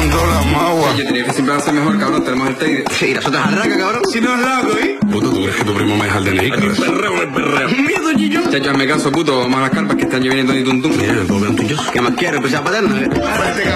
tirando la magua. Yo tenía que siempre va a ser mejor, cabrón. Tenemos el Teide. Sí, nosotros al raca, cabrón. Si no es loco, ¿eh? Puto, ¿tú crees que tu primo me deja el DNI? Aquí perreo. Miedo, Gillo. Chacho, hazme caso, puto. Vamos a las carpas que están lloviendo ni tuntum. Mira, el pobre tuyo. ¿Qué más quiero? ¿Empezar a paterna?